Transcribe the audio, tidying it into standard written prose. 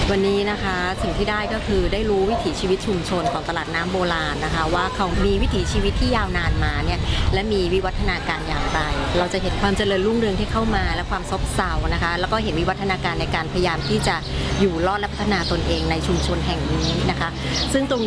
วันนี้นะคะสิ่งที่ได้ก็คือได้รู้วิถีชีวิตชุมชนของตลาดน้ำโบราณนะคะว่าเขามีวิถีชีวิตที่ยาวนานมาเนี่ยและมีวิวัฒนาการอย่างไรเราจะเห็นความเจริญรุ่งเรืองที่เข้ามาและความซบเซานะคะแล้วก็เห็นวิวัฒนาการในการพยายามที่จะอยู่รอดและพัฒนาตนเองในชุมชนแห่งนี้นะคะซึ่งตรง